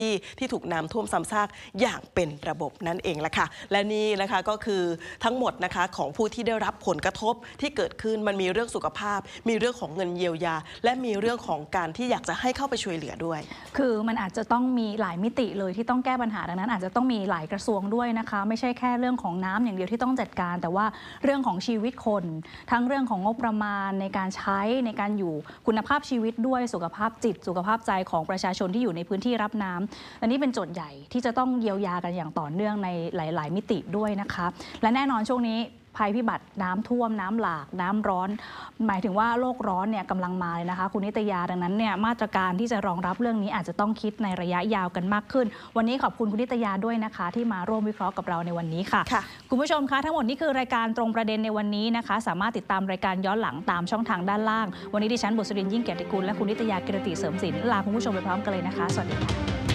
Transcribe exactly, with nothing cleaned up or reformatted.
ที่ที่ถูกน้ำท่วมซ้ำซากอย่างเป็นระบบนั่นเองละค่ะและนี่นะคะก็คือทั้งหมดนะคะของผู้ที่ได้รับผลกระทบที่เกิดขึ้นมันมีเรื่องสุขภาพมีเรื่องของเงินเยียวยาและมีเรื่องของการที่อยากจะให้เข้าไปช่วยเหลือด้วยคือมันอาจจะต้องมีหลายมิติเลยที่ต้องแก้ปัญหาดังนั้นอาจจะต้องมีหลายกระทรวงด้วยนะคะไม่ใช่แค่เรื่องของน้ำอย่างเดียวที่ต้องจัดการแต่ว่าเรื่องของชีวิตคนทั้งเรื่องของงบประมาณในการใช้ในการอยู่คุณภาพชีวิตด้วยสุขภาพจิตสุขภาพใจของประชาชนที่อยู่ในพื้นที่รับน้ำอันนี้เป็นโจทย์ใหญ่ที่จะต้องเยียวยากันอย่างต่อเนื่องในหลายๆมิติด้วยนะคะและแน่นอนช่วงนี้ภัยพิบัติน้ำท่วมน้ำหลากน้ำร้อนหมายถึงว่าโลกร้อนเนี่ยกำลังมาเลยนะคะคุณนิตยาดังนั้นเนี่ยมาตรการที่จะรองรับเรื่องนี้อาจจะต้องคิดในระยะยาวกันมากขึ้นวันนี้ขอบคุณคุณนิตยาด้วยนะคะที่มาร่วมวิเคราะห์กับเราในวันนี้ค่ะคุณผู้ชมคะทั้งหมดนี้คือรายการตรงประเด็นในวันนี้นะคะสามารถติดตามรายการย้อนหลังตามช่องทางด้านล่างวันนี้ดิฉันบุษรินทร์ยิ่งเกียรติกุลและคุณนิตยากิรติเสริมศิลป์ลาคุณผู้ชมไปพร้อมกันเลยนะคะสวัสดีค่ะ